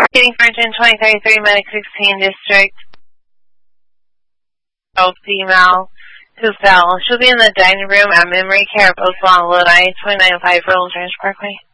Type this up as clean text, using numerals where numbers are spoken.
Getting Virgin 2033, Medic 16 District. Oh, female. Who fell? She'll be in the dining room at Memory Care, Oakland, Lodi, 2905 Rolls Ranch Parkway.